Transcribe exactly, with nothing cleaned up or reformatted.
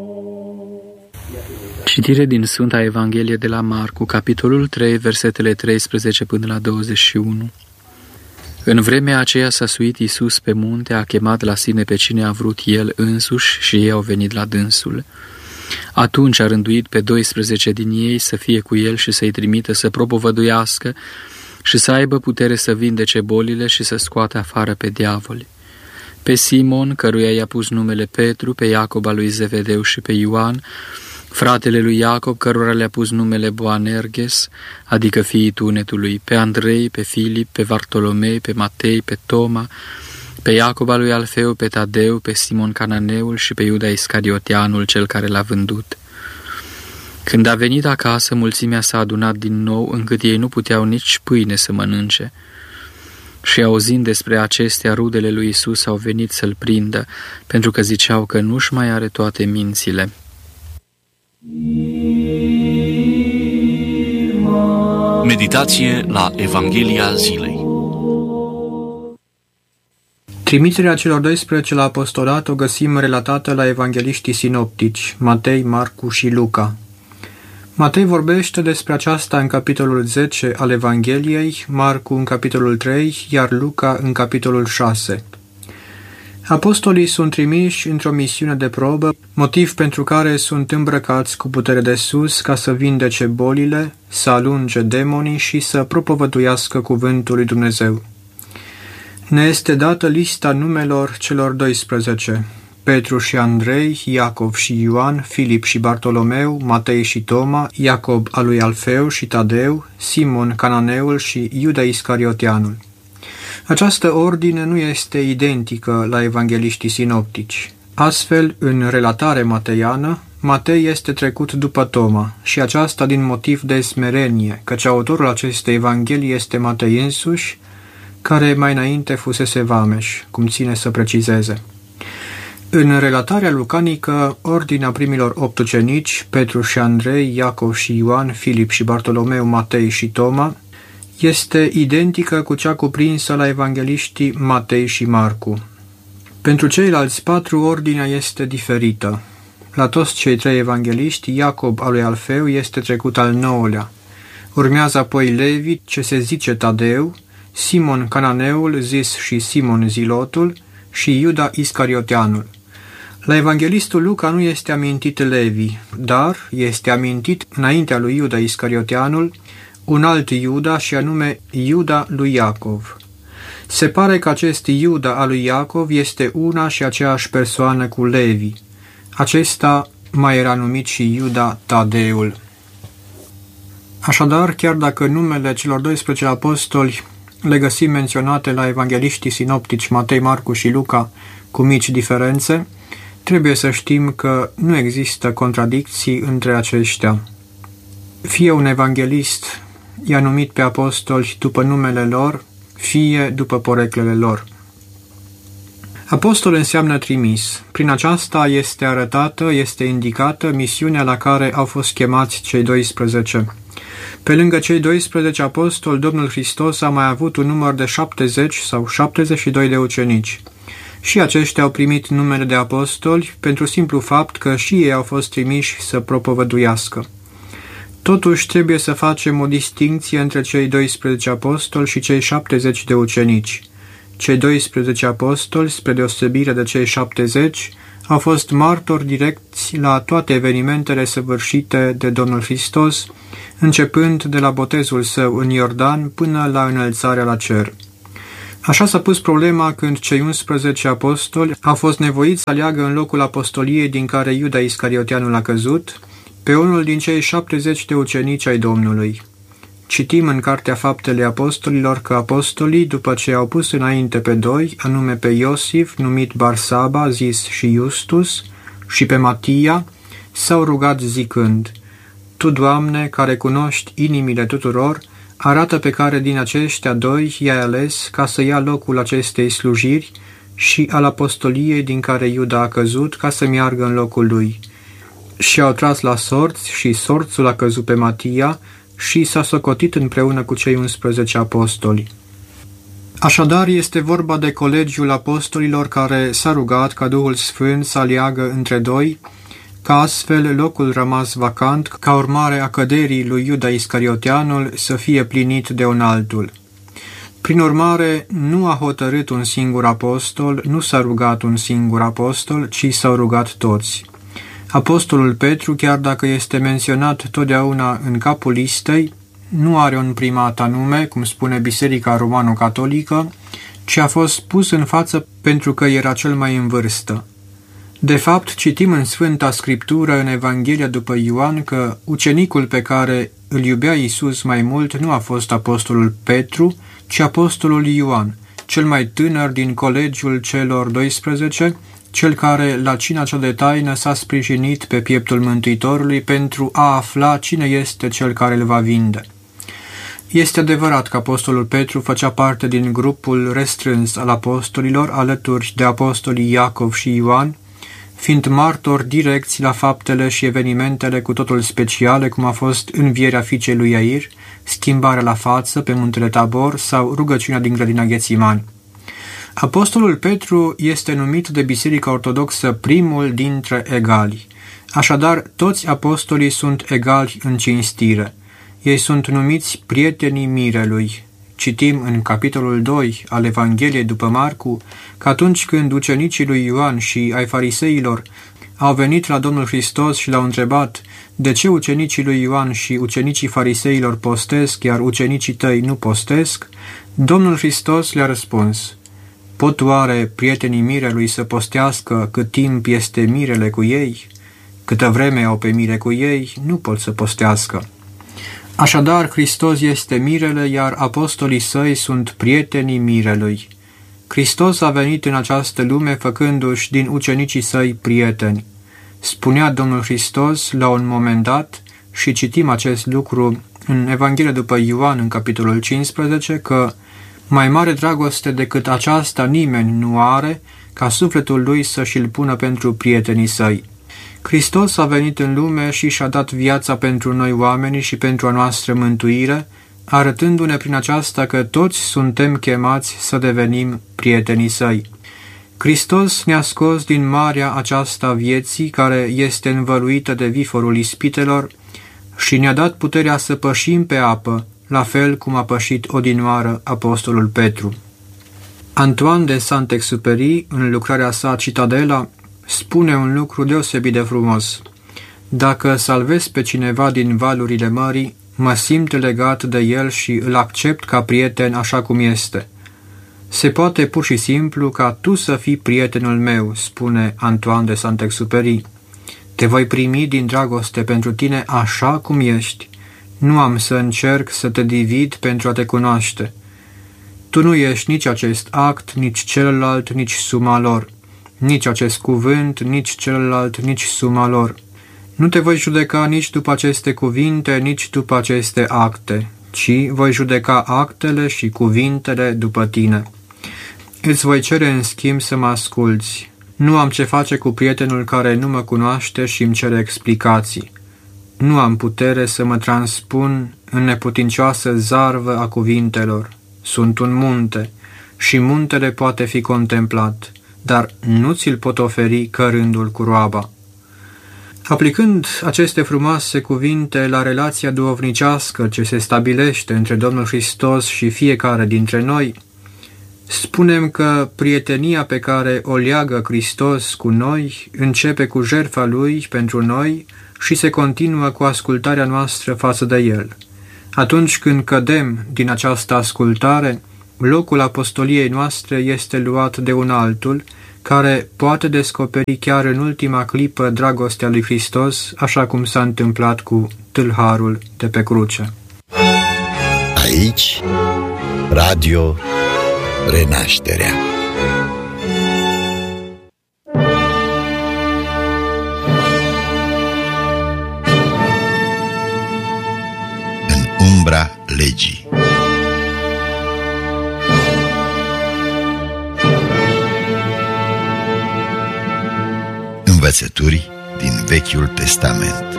Citire din Sfânta Evanghelie de la Marcu, capitolul trei, versetele treisprezece până la douăzeci și unu. În vremea aceea s-a suit Iisus pe munte, a chemat la sine pe cine a vrut El însuși și ei au venit la dânsul. Atunci a rânduit pe doisprezece din ei să fie cu El și să-i trimită să propovăduiască și să aibă putere să vindece bolile și să scoată afară pe diavoli. Pe Simon, căruia i-a pus numele Petru, pe Iacob al lui Zevedeu și pe Ioan, fratele lui Iacob, cărora le-a pus numele Boanerges, adică fiii tunetului, pe Andrei, pe Filip, pe Vartolomei, pe Matei, pe Toma, pe Iacob al lui Alfeu, pe Tadeu, pe Simon Cananeul și pe Iuda Iscarioteanul, cel care l-a vândut. Când a venit acasă, mulțimea s-a adunat din nou, încât ei nu puteau nici pâine să mănânce. Și auzind despre acestea, rudele lui Iisus au venit să-l prindă, pentru că ziceau că nu-și mai are toate mințile. Meditație la Evanghelia zilei. Trimiterea celor doisprezece la apostolat o găsim relatată la evangeliștii sinoptici, Matei, Marcu și Luca. Matei vorbește despre aceasta în capitolul zece al Evangheliei, Marcu în capitolul trei, iar Luca în capitolul șase. Apostolii sunt trimiși într-o misiune de probă, motiv pentru care sunt îmbrăcați cu putere de sus ca să vindece bolile, să alunge demonii și să propovăduiască cuvântul lui Dumnezeu. Ne este dată lista numelor celor doisprezece: Petru și Andrei, Iacov și Ioan, Filip și Bartolomeu, Matei și Toma, Iacob al lui Alfeu și Tadeu, Simon Cananeul și Iuda Iscarioteanul. Această ordine nu este identică la evangeliștii sinoptici. Astfel, în relatare mateiană, Matei este trecut după Toma, și aceasta din motiv de smerenie, căci autorul acestei evanghelii este Matei însuși, care mai înainte fusese vameș, cum ține să precizeze. În relatarea lucanică, ordinea primilor opt ucenici, Petru și Andrei, Iacov și Ioan, Filip și Bartolomeu, Matei și Toma, este identică cu cea cuprinsă la evangeliștii Matei și Marcu. Pentru ceilalți patru, ordinea este diferită. La toți cei trei evangeliști, Iacob al lui Alfeu este trecut al nouălea. Urmează apoi Levi, ce se zice Tadeu, Simon Cananeul, zis și Simon Zilotul, și Iuda Iscarioteanul. La evanghelistul Luca nu este amintit Levi, dar este amintit înaintea lui Iuda Iscarioteanul un alt Iuda, și anume Iuda lui Iacov. Se pare că acest Iuda al lui Iacov este una și aceeași persoană cu Levi. Acesta mai era numit și Iuda Tadeul. Așadar, chiar dacă numele celor doisprezece apostoli le găsim menționate la evangeliștii sinoptici Matei, Marcu și Luca cu mici diferențe, trebuie să știm că nu există contradicții între aceștia. Fie un evanghelist i-a numit pe apostoli după numele lor, fie după poreclele lor. Apostol înseamnă trimis. Prin aceasta este arătată, este indicată misiunea la care au fost chemați cei doisprezece. Pe lângă cei doisprezece apostoli, Domnul Hristos a mai avut un număr de șaptezeci sau șaptezeci și doi de ucenici. Și aceștia au primit numele de apostoli pentru simplu fapt că și ei au fost trimiși să propovăduiască. Totuși trebuie să facem o distincție între cei doisprezece apostoli și cei șaptezeci de ucenici. Cei doisprezece apostoli, spre deosebire de cei șaptezeci, au fost martori direcți la toate evenimentele săvârșite de Domnul Hristos, începând de la botezul său în Iordan până la înălțarea la cer. Așa s-a pus problema când cei unsprezece apostoli au fost nevoiți să aleagă în locul apostoliei din care Iuda Iscarioteanul a căzut, pe unul din cei șaptezeci de ucenici ai Domnului. Citim în Cartea Faptele Apostolilor că apostolii, după ce au pus înainte pe doi, anume pe Iosif, numit Barsaba, zis și Justus, și pe Matia, s-au rugat zicând: Tu, Doamne, care cunoști inimile tuturor, arată pe care din aceștia doi i-ai ales ca să ia locul acestei slujiri și al apostoliei din care Iuda a căzut, ca să meargă în locul lui. Și au tras la sorți și sorțul a căzut pe Matia și s-a socotit împreună cu cei unsprezece apostoli. Așadar, este vorba de colegiul apostolilor care s-a rugat ca Duhul Sfânt să aleagă între doi, ca astfel locul rămas vacant, ca urmare a căderii lui Iuda Iscarioteanul, să fie plinit de un altul. Prin urmare, nu a hotărât un singur apostol, nu s-a rugat un singur apostol, ci s-au rugat toți. Apostolul Petru, chiar dacă este menționat totdeauna în capul listei, nu are un primat anume, cum spune Biserica Romano-Catolică, ci a fost pus în față pentru că era cel mai în vârstă. De fapt, citim în Sfânta Scriptură, în Evanghelia după Ioan, că ucenicul pe care îl iubea Iisus mai mult nu a fost apostolul Petru, ci apostolul Ioan, cel mai tânăr din colegiul celor doisprezece, cel care la cina cea de taină s-a sprijinit pe pieptul Mântuitorului pentru a afla cine este cel care îl va vinde. Este adevărat că apostolul Petru făcea parte din grupul restrâns al apostolilor, alături de apostolii Iacov și Ioan, fiind martori direcți la faptele și evenimentele cu totul speciale, cum a fost învierea fiicei lui Iair, schimbarea la față pe muntele Tabor sau rugăciunea din grădina Ghețimani. Apostolul Petru este numit de Biserica Ortodoxă primul dintre egali. Așadar, toți apostolii sunt egali în cinstire. Ei sunt numiți prietenii mirelui. Citim în capitolul doi al Evangheliei după Marcu că atunci când ucenicii lui Ioan și ai fariseilor au venit la Domnul Hristos și l-au întrebat de ce ucenicii lui Ioan și ucenicii fariseilor postesc, iar ucenicii tăi nu postesc, Domnul Hristos le-a răspuns: pot oare prietenii mirelui să postească cât timp este mirele cu ei? Câtă vreme au pe mire cu ei, nu pot să postească. Așadar, Hristos este mirele, iar apostolii săi sunt prietenii mirelui. Hristos a venit în această lume făcându-și din ucenicii săi prieteni. Spunea Domnul Hristos la un moment dat, și citim acest lucru în Evanghelia după Ioan, în capitolul cincisprezece, că mai mare dragoste decât aceasta nimeni nu are, ca sufletul lui să și-l pună pentru prietenii săi. Hristos a venit în lume și și-a dat viața pentru noi oamenii și pentru a noastră mântuire, arătându-ne prin aceasta că toți suntem chemați să devenim prietenii săi. Hristos ne-a scos din marea aceasta vieții, care este învăluită de viforul ispitelor, și ne-a dat puterea să pășim pe apă, la fel cum a pășit odinioară apostolul Petru. Antoine de Saint-Exupéry, în lucrarea sa Citadela, spune un lucru deosebit de frumos: dacă salvezi pe cineva din valurile mării, mă simt legat de el și îl accept ca prieten așa cum este. Se poate pur și simplu ca tu să fii prietenul meu, spune Antoine de Saint-Exupéry. Te voi primi din dragoste pentru tine așa cum ești. Nu am să încerc să te divid pentru a te cunoaște. Tu nu ești nici acest act, nici celălalt, nici suma lor. Nici acest cuvânt, nici celălalt, nici suma lor. Nu te voi judeca nici după aceste cuvinte, nici după aceste acte, ci voi judeca actele și cuvintele după tine. Îți voi cere în schimb să mă asculți. Nu am ce face cu prietenul care nu mă cunoaște și îmi cere explicații. Nu am putere să mă transpun în neputincioasă zarvă a cuvintelor. Sunt un munte și muntele poate fi contemplat, dar nu ți-l pot oferi cărându-l cu roaba. Aplicând aceste frumoase cuvinte la relația duhovnicească ce se stabilește între Domnul Hristos și fiecare dintre noi, spunem că prietenia pe care o leagă Hristos cu noi începe cu jertfa Lui pentru noi și se continuă cu ascultarea noastră față de El. Atunci când cădem din această ascultare, locul apostoliei noastre este luat de un altul, care poate descoperi chiar în ultima clipă dragostea lui Hristos, așa cum s-a întâmplat cu tâlharul de pe cruce. Aici, Radio Renașterea. În umbra legii. Învățături din Vechiul Testament.